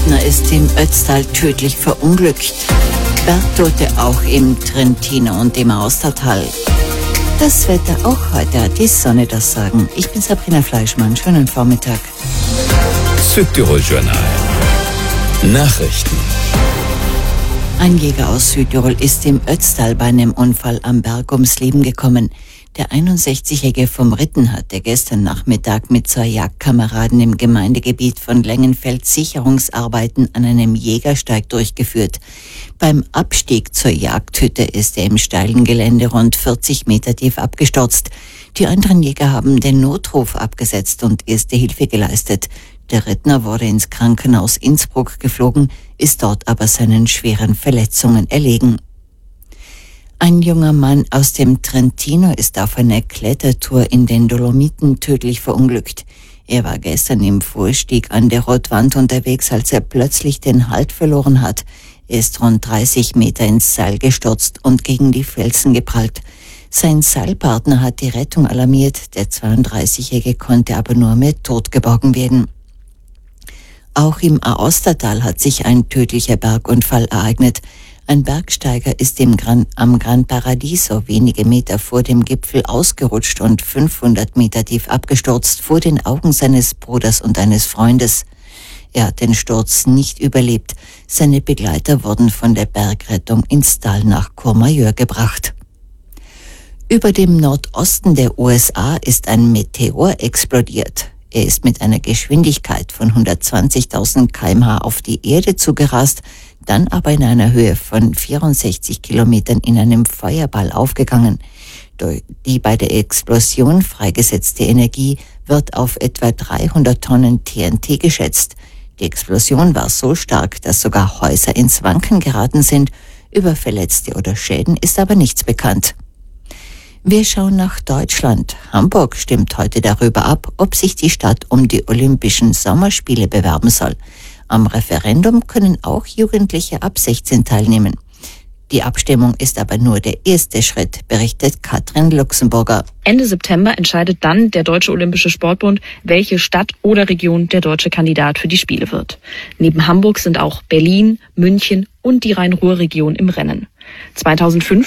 Rittner ist im Ötztal tödlich verunglückt. Bergtote auch im Trentino und im Austertal. Das Wetter auch heute, hat die Sonne das Sagen. Ich bin Sabrina Fleischmann, schönen Vormittag. Südtirol Journal. Nachrichten. Ein Jäger aus Südtirol ist im Ötztal bei einem Unfall am Berg ums Leben gekommen. Der 61-Jährige vom Ritten hatte gestern Nachmittag mit zwei Jagdkameraden im Gemeindegebiet von Lengenfeld Sicherungsarbeiten an einem Jägersteig durchgeführt. Beim Abstieg zur Jagdhütte ist er im steilen Gelände rund 40 Meter tief abgestürzt. Die anderen Jäger haben den Notruf abgesetzt und erste Hilfe geleistet. Der Rittner wurde ins Krankenhaus Innsbruck geflogen, ist dort aber seinen schweren Verletzungen erlegen. Ein junger Mann aus dem Trentino ist auf einer Klettertour in den Dolomiten tödlich verunglückt. Er war gestern im Vorstieg an der Rotwand unterwegs, als er plötzlich den Halt verloren hat. Er ist rund 30 Meter ins Seil gestürzt und gegen die Felsen geprallt. Sein Seilpartner hat die Rettung alarmiert, der 32-Jährige konnte aber nur mehr tot geborgen werden. Auch im Aostatal hat sich ein tödlicher Bergunfall ereignet. Ein Bergsteiger ist am Gran Paradiso wenige Meter vor dem Gipfel ausgerutscht und 500 Meter tief abgestürzt vor den Augen seines Bruders und eines Freundes. Er hat den Sturz nicht überlebt. Seine Begleiter wurden von der Bergrettung ins Tal nach Courmayeur gebracht. Über dem Nordosten der USA ist ein Meteor explodiert. Er ist mit einer Geschwindigkeit von 120.000 km/h auf die Erde zugerast, dann aber in einer Höhe von 64 Kilometern in einem Feuerball aufgegangen. Die bei der Explosion freigesetzte Energie wird auf etwa 300 Tonnen TNT geschätzt. Die Explosion war so stark, dass sogar Häuser ins Wanken geraten sind. Über Verletzte oder Schäden ist aber nichts bekannt. Wir schauen nach Deutschland. Hamburg stimmt heute darüber ab, ob sich die Stadt um die Olympischen Sommerspiele bewerben soll. Am Referendum können auch Jugendliche ab 16 teilnehmen. Die Abstimmung ist aber nur der erste Schritt, berichtet Katrin Luxemburger. Ende September entscheidet dann der Deutsche Olympische Sportbund, welche Stadt oder Region der deutsche Kandidat für die Spiele wird. Neben Hamburg sind auch Berlin, München und die Rhein-Ruhr-Region im Rennen. 2005